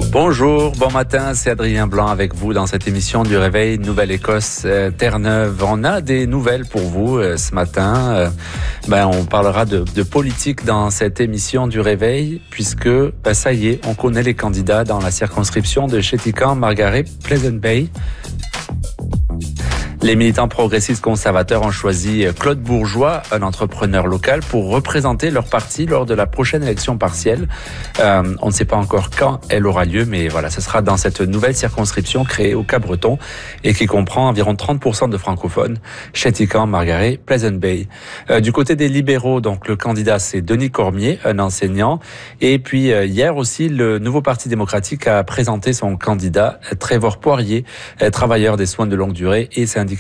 Bonjour, bon matin, c'est Adrien Blanc avec vous dans cette émission du Réveil Nouvelle-Écosse Terre-Neuve. On a des nouvelles pour vous ce matin. On parlera de politique dans cette émission du Réveil puisque ça y est, on connaît les candidats dans la circonscription de Chéticamp, Margaret, Pleasant Bay. Les militants progressistes conservateurs ont choisi Claude Bourgeois, un entrepreneur local, pour représenter leur parti lors de la prochaine élection partielle. On ne sait pas encore quand elle aura lieu, mais voilà, ce sera dans cette nouvelle circonscription créée au Cap-Breton et qui comprend environ 30% de francophones. Chéticamp, Margaret, Pleasant Bay. Du côté des libéraux, donc le candidat c'est Denis Cormier, un enseignant. Et puis hier aussi, le nouveau Parti démocratique a présenté son candidat Trevor Poirier, travailleur des soins de longue durée et syndicaliste.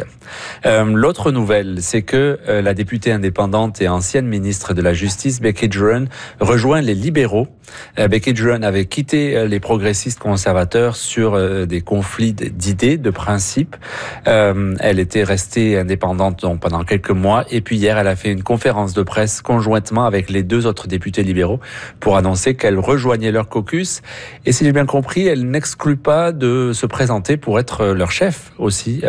L'autre nouvelle, c'est que la députée indépendante et ancienne ministre de la Justice, Becky Juron, rejoint les libéraux. Becky Juron avait quitté les progressistes conservateurs sur des conflits d'idées, de principes. Elle était restée indépendante donc, pendant quelques mois. Et puis hier, elle a fait une conférence de presse conjointement avec les deux autres députés libéraux pour annoncer qu'elle rejoignait leur caucus. Et si j'ai bien compris, elle n'exclut pas de se présenter pour être leur chef aussi.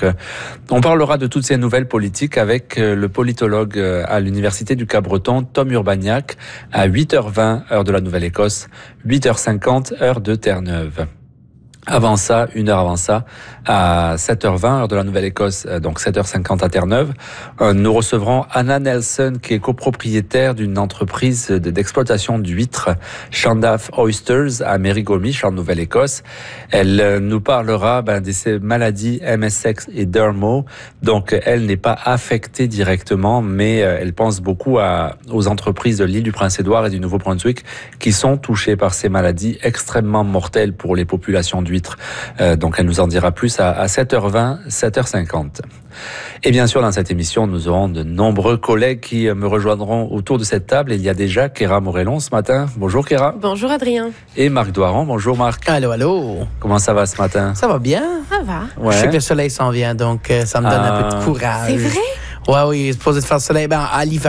On parlera de toutes ces nouvelles politiques avec le politologue à l'Université du Cap-Breton, Tom Urbaniak, à 8h20, heure de la Nouvelle-Écosse, 8h50, heure de Terre-Neuve. Avant ça, une heure avant ça, à 7h20, heure de la Nouvelle-Écosse, donc 7h50 à Terre-Neuve, nous recevrons Anna Nelson, qui est copropriétaire d'une entreprise d'exploitation d'huîtres, Shandaf Oysters, à Merigomish, en Nouvelle-Écosse. Elle nous parlera de ces maladies MSX et Dermo. Donc, elle n'est pas affectée directement, mais elle pense beaucoup aux entreprises de l'île du Prince-Édouard et du Nouveau-Brunswick qui sont touchées par ces maladies extrêmement mortelles pour les populations d'huîtres. Donc elle nous en dira plus à 7h20, 7h50. Et bien sûr, dans cette émission, nous aurons de nombreux collègues qui me rejoindront autour de cette table. Et il y a déjà Kéra Morellon ce matin. Bonjour Kéra. Bonjour Adrien. Et Marc Doiron. Bonjour Marc. Allô. Comment ça va ce matin? Ça va bien. Ça va. Ouais. Je sais que le soleil s'en vient, donc ça me donne un peu de courage. C'est vrai? Oui, il est supposé de faire le soleil à l'hiver.